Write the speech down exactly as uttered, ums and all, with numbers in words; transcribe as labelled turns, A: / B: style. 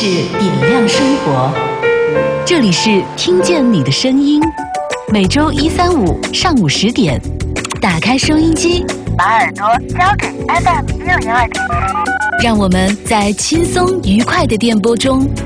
A: 事点亮生活。这里是听见你的声音，每周一、三、五上午十点，打开收音机，
B: 把耳朵交给 F M 六零二点七，
A: 让我们在轻松愉快的电波中